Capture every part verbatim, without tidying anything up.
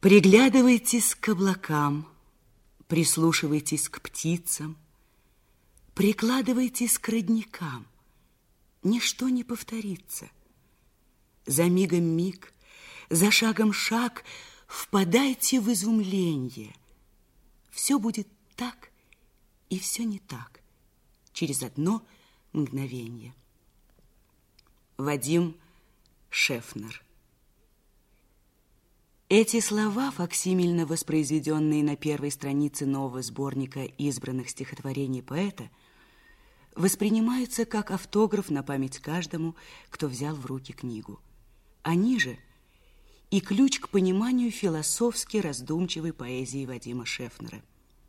Приглядывайтесь к облакам, прислушивайтесь к птицам, прикладывайтесь к родникам. Ничто не повторится. За мигом миг, за шагом шаг впадайте в изумление. Все будет так и все не так через одно мгновение. Вадим Шефнер. Эти слова, факсимильно воспроизведенные на первой странице нового сборника избранных стихотворений поэта, воспринимаются как автограф на память каждому, кто взял в руки книгу. Они же и ключ к пониманию философски раздумчивой поэзии Вадима Шефнера.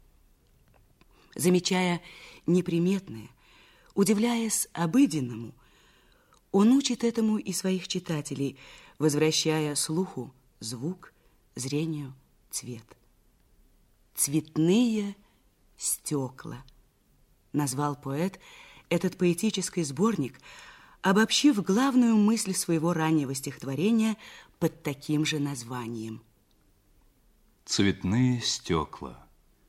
Замечая неприметное, удивляясь обыденному, он учит этому и своих читателей, возвращая слуху звук, зрению цвет. «Цветные стекла» назвал поэт этот поэтический сборник, обобщив главную мысль своего раннего стихотворения под таким же названием. Цветные стекла.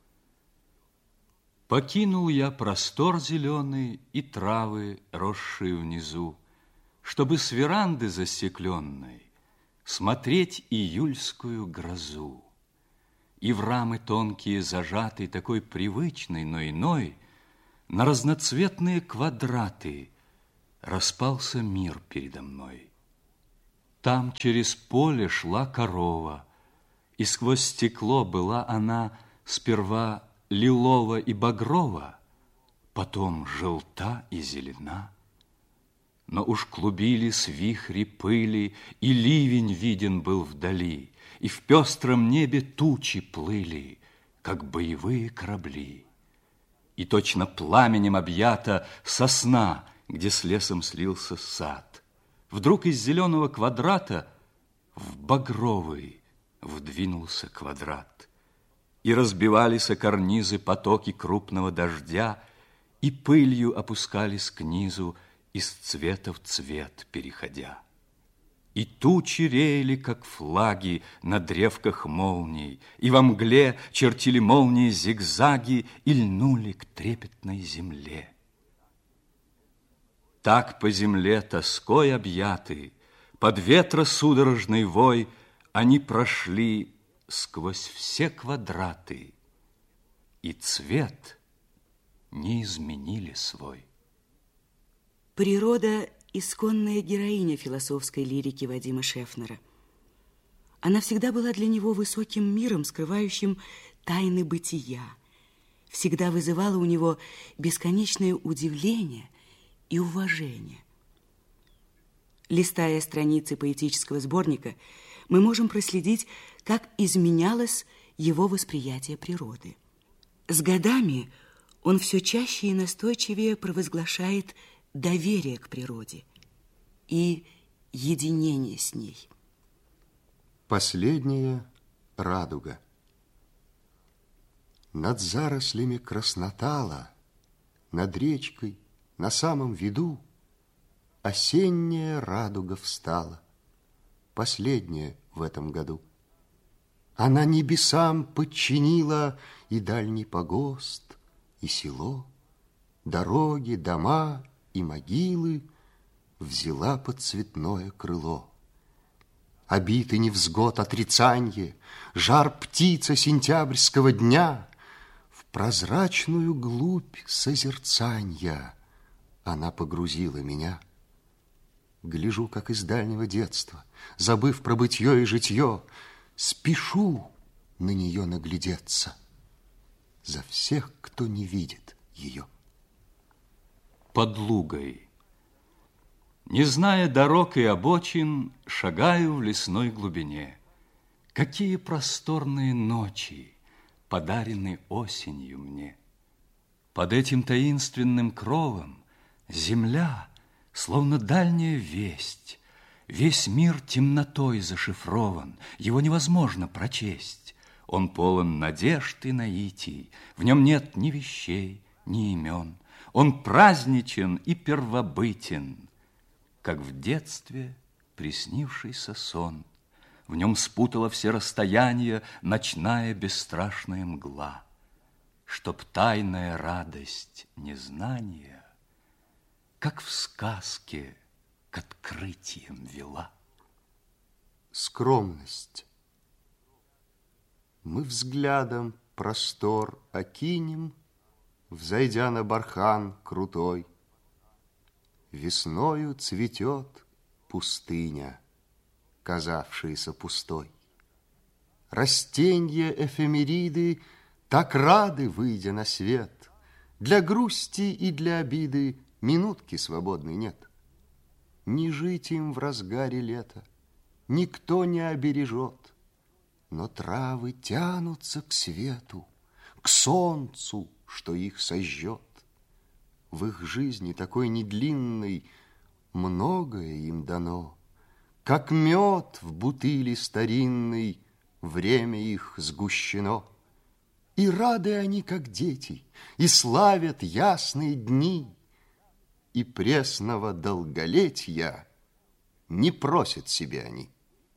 Покинул я простор зеленый и травы, росшие внизу, чтобы с веранды застекленной смотреть июльскую грозу. И в рамы тонкие зажатый, такой привычный, но иной, на разноцветные квадраты распался мир передо мной. Там через поле шла корова, и сквозь стекло была она сперва лилова и багрова, потом желта и зелена. Но уж клубились вихри пыли, и ливень виден был вдали, и в пестром небе тучи плыли, как боевые корабли. И точно пламенем объята сосна, где с лесом слился сад. Вдруг из зеленого квадрата в багровый вдвинулся квадрат. И разбивались о карнизы потоки крупного дождя, и пылью опускались к низу, из цвета в цвет переходя. И тучи реяли, как флаги на древках молний, и во мгле чертили молнии зигзаги и льнули к трепетной земле. Так по земле тоской объяты, под ветра судорожный вой, они прошли сквозь все квадраты, и цвет не изменили свой. Природа – исконная героиня философской лирики Вадима Шефнера. Она всегда была для него высоким миром, скрывающим тайны бытия, всегда вызывала у него бесконечное удивление и уважение. Листая страницы поэтического сборника, мы можем проследить, как изменялось его восприятие природы. С годами он все чаще и настойчивее провозглашает доверие к природе и единение с ней. Последняя радуга. Над зарослями краснотала, над речкой, на самом виду, осенняя радуга встала, последняя в этом году. Она небесам подчинила и дальний погост, и село, дороги, дома и могилы взяла под цветное крыло. Обиты невзгод отрицанье, жар птица сентябрьского дня, в прозрачную глубь созерцанья она погрузила меня. Гляжу, как из дальнего детства, забыв про бытье и житье, спешу на нее наглядеться за всех, кто не видит ее. Под лугой. Не зная дорог и обочин, шагаю в лесной глубине. Какие просторные ночи подарены осенью мне. Под этим таинственным кровом земля, словно дальняя весть, весь мир темнотой зашифрован, его невозможно прочесть. Он полон надежд и наитий, в нем нет ни вещей, ни имен. Он праздничен и первобытен, как в детстве приснившийся сон. В нем спутала все расстояния ночная бесстрашная мгла, чтоб тайная радость незнания, как в сказке, к открытиям вела. Скромность. Мы взглядом простор окинем, взойдя на бархан крутой. Весною цветет пустыня, казавшаяся пустой. Растенья эфемериды так рады, выйдя на свет. Для грусти и для обиды минутки свободной нет. Не жить им в разгаре лета никто не обережет, но травы тянутся к свету, к солнцу, что их сожжет. В их жизни такой недлинной многое им дано, как мед в бутыли старинной время их сгущено. И рады они, как дети, и славят ясные дни, и пресного долголетия не просят себе они.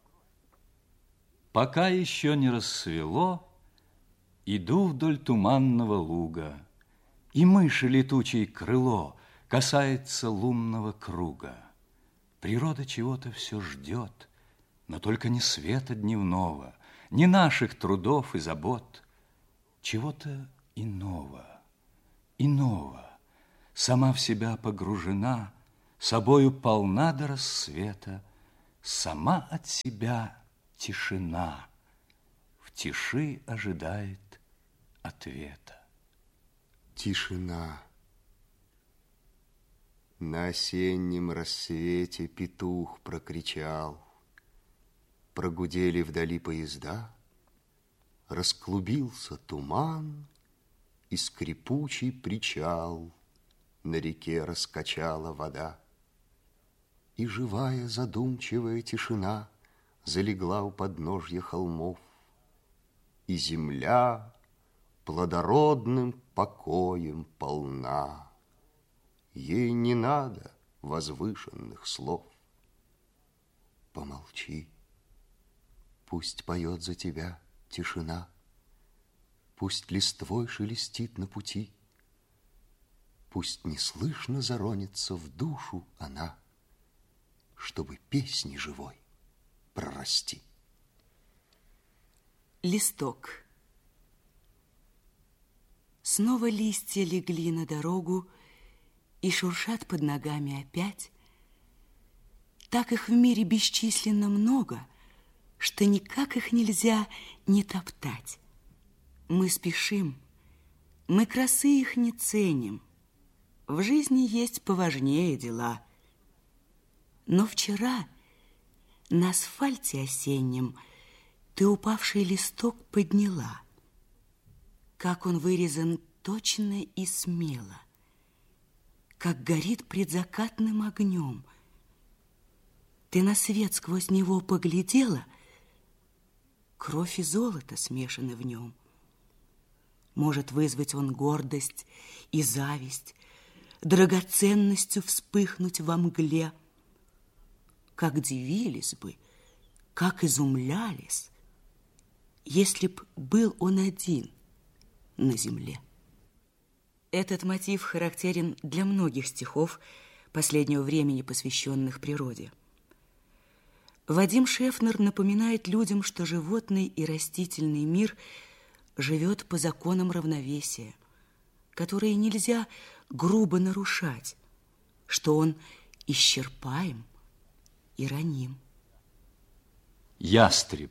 Пока еще не рассвело, иду вдоль туманного луга, и мыши летучей крыло касается лунного круга. Природа чего-то все ждет, но только не света дневного, не наших трудов и забот, чего-то иного, иного. Сама в себя погружена, собою полна до рассвета, сама от себя тишина, в тиши ожидает ответа. Тишина. На осеннем рассвете петух прокричал. Прогудели вдали поезда, расклубился туман, и скрипучий причал на реке раскачала вода. И живая задумчивая тишина залегла у подножья холмов, и земля плодородным покоем полна. Ей не надо возвышенных слов. Помолчи, пусть поет за тебя тишина, пусть листвой шелестит на пути, пусть неслышно заронится в душу она, чтобы песни живой прорасти. Листок. Снова листья легли на дорогу и шуршат под ногами опять. Так их в мире бесчисленно много, что никак их нельзя не топтать. Мы спешим, мы красы их не ценим. В жизни есть поважнее дела. Но вчера на асфальте осеннем ты упавший листок подняла. Как он вырезан точно и смело, как горит предзакатным огнем. Ты на свет сквозь него поглядела, кровь и золото смешаны в нем. Может вызвать он гордость и зависть, драгоценностью вспыхнуть во мгле. Как дивились бы, как изумлялись, если б был он один на земле. Этот мотив характерен для многих стихов последнего времени, посвященных природе. Вадим Шефнер напоминает людям, что животный и растительный мир живет по законам равновесия, которые нельзя грубо нарушать, что он исчерпаем и раним. Ястреб.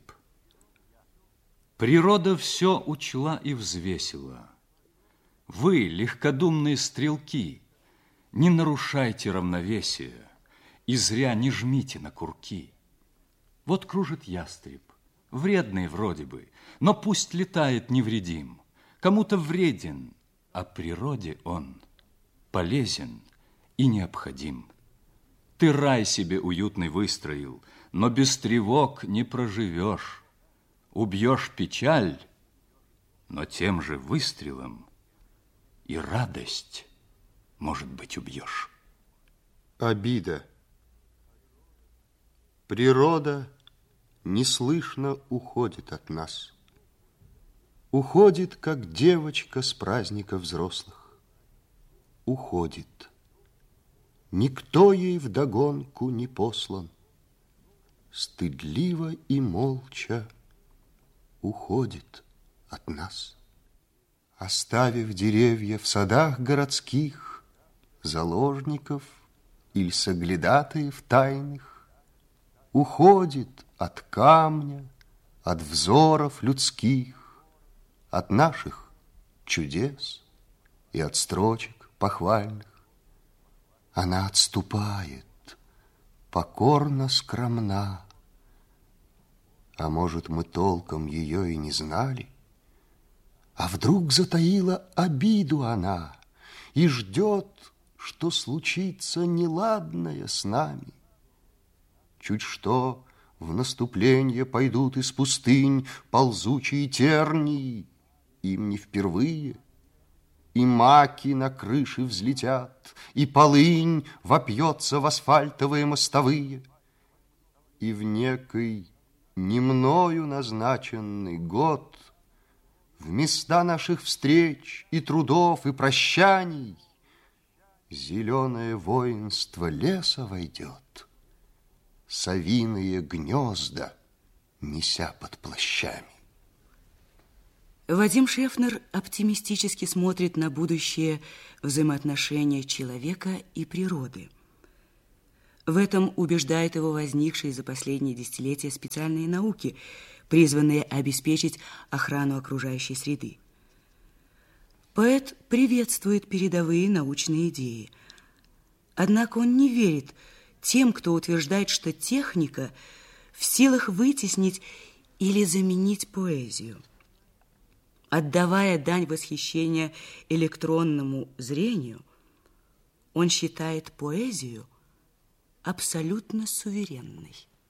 Природа все учла и взвесила. Вы, легкодумные стрелки, не нарушайте равновесия и зря не жмите на курки. Вот кружит ястреб, вредный вроде бы, но пусть летает невредим. Кому-то вреден, а природе он полезен и необходим. Ты рай себе уютный выстроил, но без тревог не проживешь. Убьешь печаль, но тем же выстрелом и радость, может быть, убьешь. Обида. Природа неслышно уходит от нас. Уходит, как девочка с праздника взрослых. Уходит. Никто ей вдогонку не послан. Стыдливо и молча уходит от нас. Оставив деревья в садах городских, заложников или соглядатаев тайных, уходит от камня, от взоров людских, от наших чудес и от строчек похвальных. Она отступает, покорно скромна. А может, мы толком ее и не знали? А вдруг затаила обиду она и ждет, что случится неладное с нами? Чуть что в наступление пойдут из пустынь ползучие тернии, им не впервые. И маки на крыши взлетят, и полынь вопьется в асфальтовые мостовые. И в некий не мною назначенный год в места наших встреч и трудов, и прощаний зеленое воинство леса войдет, совиные гнезда неся под плащами. Вадим Шефнер оптимистически смотрит на будущее взаимоотношения человека и природы. В этом убеждает его возникшие за последние десятилетия специальные науки, призванные обеспечить охрану окружающей среды. Поэт приветствует передовые научные идеи. Однако он не верит тем, кто утверждает, что техника в силах вытеснить или заменить поэзию. Отдавая дань восхищения электронному зрению, он считает поэзию абсолютно суверенной.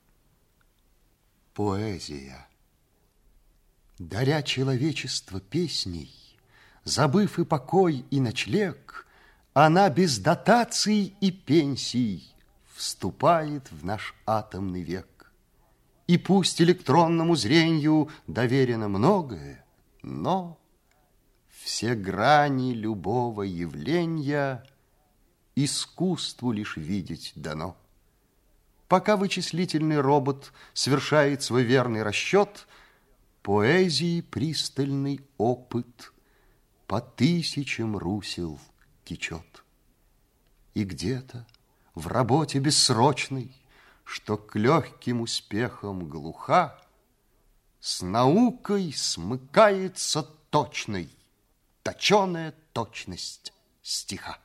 Поэзия, даря человечество песней, забыв и покой, и ночлег, она без дотаций и пенсий вступает в наш атомный век. И пусть электронному зрению доверено многое, но все грани любого явления искусству лишь видеть дано. Пока вычислительный робот совершает свой верный расчет, поэзии пристальный опыт по тысячам русел течет. И где-то в работе бессрочной, что к легким успехам глуха, с наукой смыкается точной, точеная точность стиха.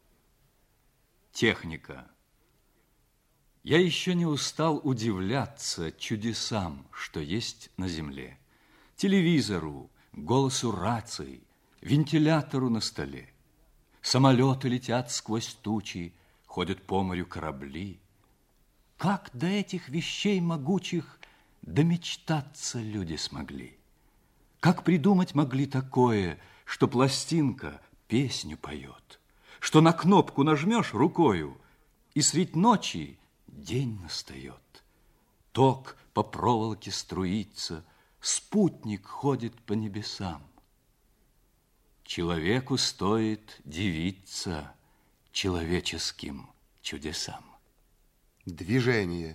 Техника. Я еще не устал удивляться чудесам, что есть на земле. Телевизору, голосу рации, вентилятору на столе. Самолеты летят сквозь тучи, ходят по морю корабли. Как до этих вещей могучих домечтаться люди смогли? Как придумать могли такое, что пластинка песню поет, что на кнопку нажмешь рукою, и средь ночи день настает, ток по проволоке струится, спутник ходит по небесам. Человеку стоит дивиться человеческим чудесам. Движение.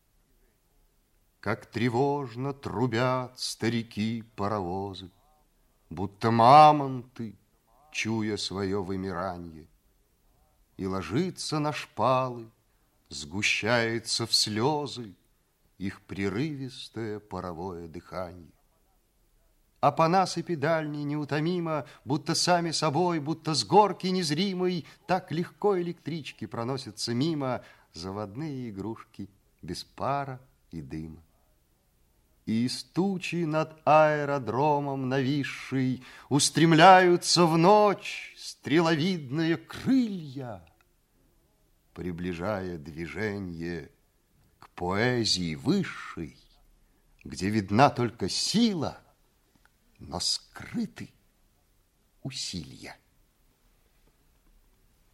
Как тревожно трубят старики-паровозы, будто мамонты, чуя свое вымиранье. И ложится на шпалы, сгущается в слезы их прерывистое паровое дыхание. А по насыпи дальней неутомимо, будто сами собой, будто с горки незримой, так легко электрички проносятся мимо заводные игрушки без пара и дыма. И из тучи над аэродромом нависшей устремляются в ночь стреловидные крылья, приближая движение к поэзии высшей, где видна только сила, но скрыты усилия.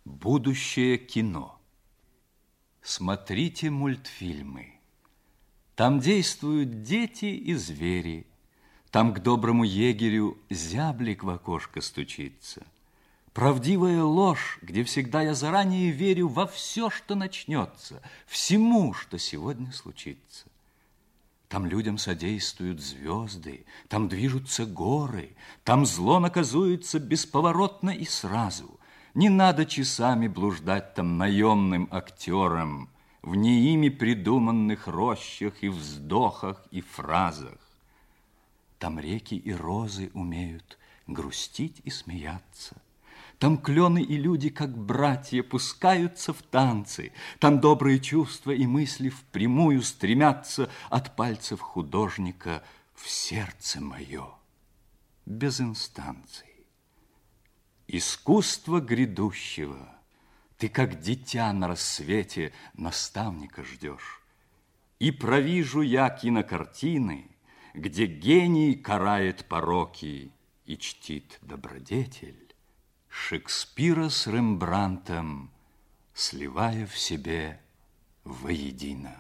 Будущее кино. Смотрите мультфильмы. Там действуют дети и звери. Там к доброму егерю зяблик в окошко стучится. Правдивая ложь, где всегда я заранее верю во все, что начнется, всему, что сегодня случится. Там людям содействуют звезды, там движутся горы, там зло наказуется бесповоротно и сразу. Не надо часами блуждать там наемным актерам в не ими придуманных рощах и вздохах и фразах. Там реки и розы умеют грустить и смеяться. Там клены и люди, как братья, пускаются в танцы. Там добрые чувства и мысли впрямую стремятся от пальцев художника в сердце мое, без инстанций. Искусство грядущего ты, как дитя на рассвете, наставника ждешь. И провижу я кинокартины, где гений карает пороки и чтит добродетель, Шекспира с Рембрандтом сливая в себе воедино.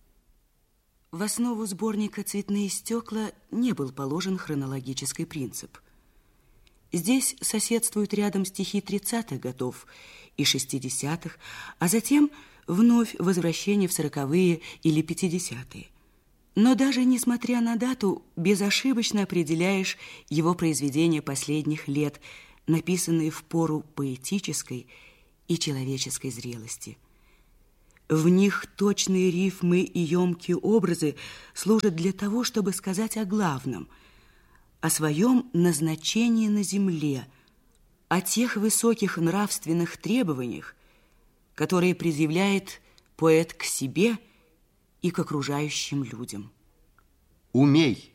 В основу сборника «Цветные стекла» не был положен хронологический принцип. Здесь соседствуют рядом стихи тридцатых годов и шестидесятых, а затем вновь возвращение в сороковые или пятидесятые. Но даже несмотря на дату, безошибочно определяешь его произведения последних лет, написанные в пору поэтической и человеческой зрелости. В них точные рифмы и емкие образы служат для того, чтобы сказать о главном, о своем назначении на земле, о тех высоких нравственных требованиях, которые предъявляет поэт к себе и к окружающим людям. Умей,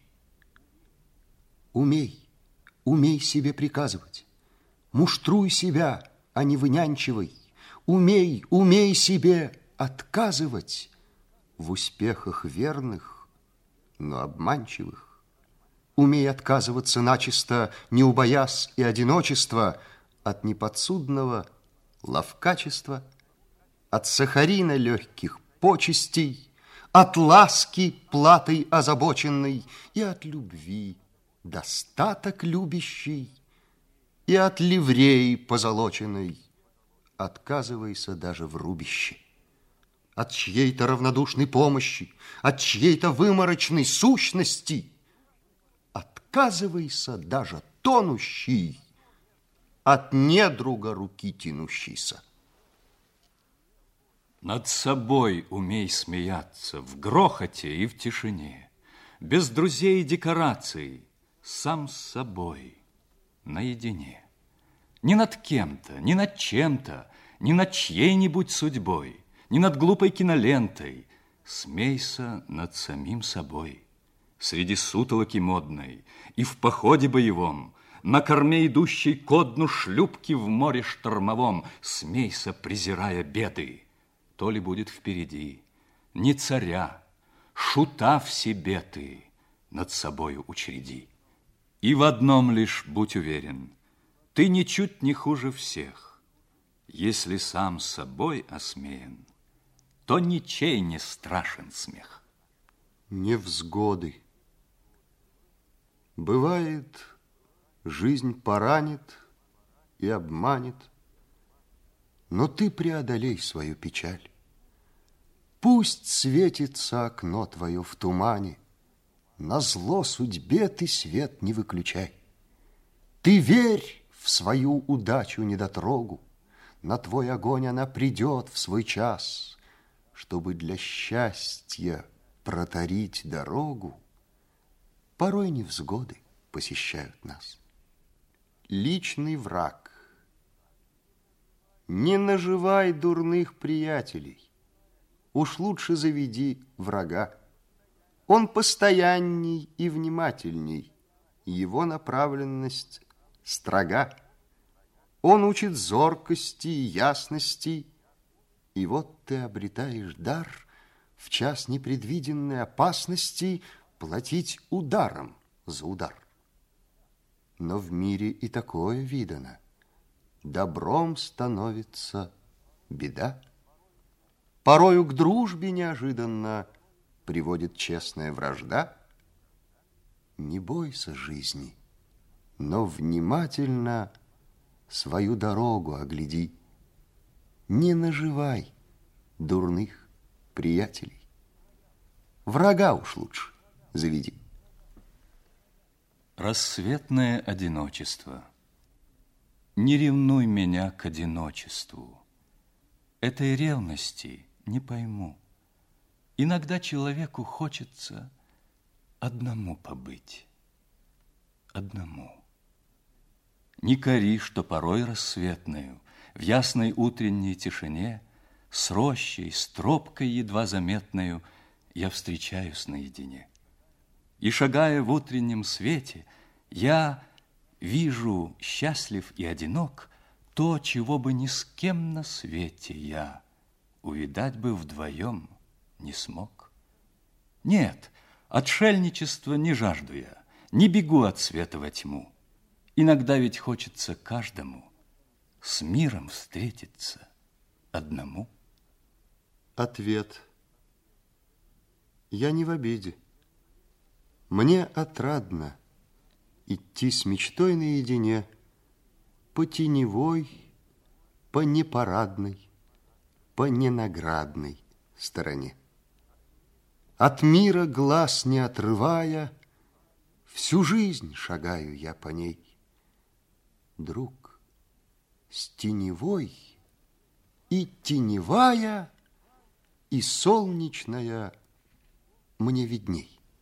умей, умей себе приказывать. Муштруй себя, а не вынянчивай. Умей, умей себе отказывать в успехах верных, но обманчивых. Умей отказываться начисто, не убоясь и одиночества, от неподсудного ловкачества, от сахарина легких почестей, от ласки платой озабоченной и от любви достаток любящий, и от ливреи позолоченной отказывайся даже в рубище. От чьей-то равнодушной помощи, от чьей-то выморочной сущности отказывайся даже тонущий, от недруга руки тянущейся. Над собой умей смеяться в грохоте и в тишине, без друзей и декораций, сам с собой, наедине. Не над кем-то, не над чем-то, не над чьей-нибудь судьбой, не над глупой кинолентой. Смейся над самим собой. Среди сутолоки модной и в походе боевом, на корме идущей ко дну шлюпки в море штормовом, смейся, презирая беды. То ли будет впереди, не царя, шута в себе ты над собою учреди. И в одном лишь будь уверен, ты ничуть не хуже всех. Если сам с собой осмеян, то ничей не страшен смех. Невзгоды. Бывает, жизнь поранит и обманет, но ты преодолей свою печаль. Пусть светится окно твое в тумане, назло судьбе ты свет не выключай. Ты верь в свою удачу-недотрогу, на твой огонь она придет в свой час, чтобы для счастья протарить дорогу. Порой невзгоды посещают нас. Личный враг. Не наживай дурных приятелей, уж лучше заведи врага. Он постоянней и внимательней, его направленность строга. Он учит зоркости и ясности, и вот ты обретаешь дар в час непредвиденной опасности платить ударом за удар. Но в мире и такое видано. Добром становится беда. Порою к дружбе неожиданно приводит честная вражда? Не бойся жизни, но внимательно свою дорогу огляди. Не наживай дурных приятелей. Врага уж лучше заведи. Рассветное одиночество. Не ревнуй меня к одиночеству. Этой ревности не пойму. Иногда человеку хочется одному побыть. Одному. Не кори, что порой рассветною, в ясной утренней тишине, с рощей, с тропкой едва заметною я встречаюсь наедине. И, шагая в утреннем свете, я вижу, счастлив и одинок, то, чего бы ни с кем на свете я увидать бы вдвоем не смог. Нет, отшельничества не жажду я, не бегу от света во тьму. Иногда ведь хочется каждому с миром встретиться одному. Ответ. Я не в обиде. Мне отрадно идти с мечтой наедине по теневой, по непарадной, по ненаградной стороне. От мира глаз не отрывая, всю жизнь шагаю я по ней. Друг, с теневой и теневая, и солнечная мне видней.